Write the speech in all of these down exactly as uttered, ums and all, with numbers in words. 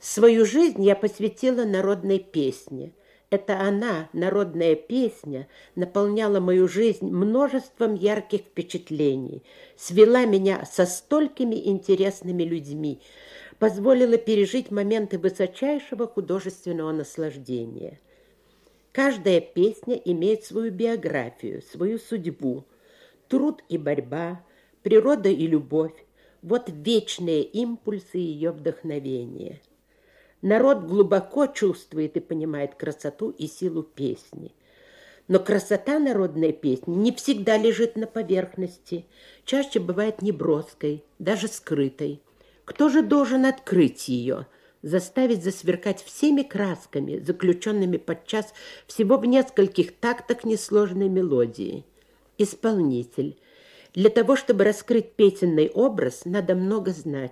Свою жизнь я посвятила народной песне. Это она, народная песня, наполняла мою жизнь множеством ярких впечатлений, свела меня со столькими интересными людьми, позволила пережить моменты высочайшего художественного наслаждения. Каждая песня имеет свою биографию, свою судьбу. Труд и борьба, природа и любовь – вот вечные импульсы ее вдохновения. Народ глубоко чувствует и понимает красоту и силу песни. Но красота народной песни не всегда лежит на поверхности, чаще бывает неброской, даже скрытой. Кто же должен открыть ее, заставить засверкать всеми красками, заключенными подчас всего в нескольких тактах несложной мелодии? Исполнитель. Для того, чтобы раскрыть песенный образ, надо много знать.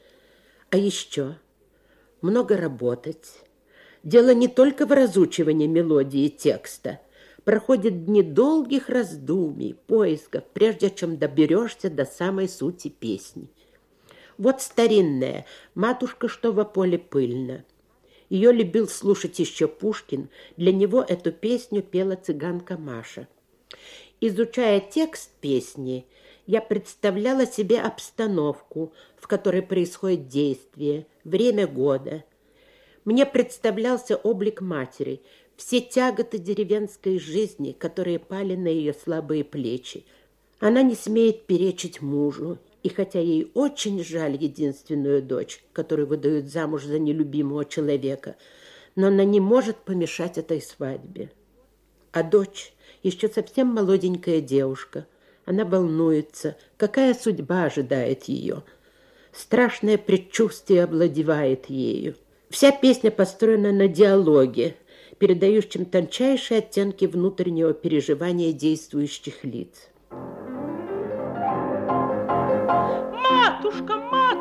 А еще много работать. Дело не только в разучивании мелодии и текста. Проходят дни долгих раздумий, поисков, прежде чем доберешься до самой сути песни. Вот старинная «Матушка, что во поле пыльно». Ее любил слушать еще Пушкин. Для него эту песню пела цыганка Маша. Изучая текст песни, я представляла себе обстановку, в которой происходит действие, время года. Мне представлялся облик матери, все тяготы деревенской жизни, которые пали на ее слабые плечи. Она не смеет перечить мужу, и хотя ей очень жаль единственную дочь, которую выдают замуж за нелюбимого человека, но она не может помешать этой свадьбе. А дочь еще совсем молоденькая девушка. Она волнуется, какая судьба ожидает ее. Страшное предчувствие овладевает ею. Вся песня построена на диалоге, передающем тончайшие оттенки внутреннего переживания действующих лиц. Матушка, матушка!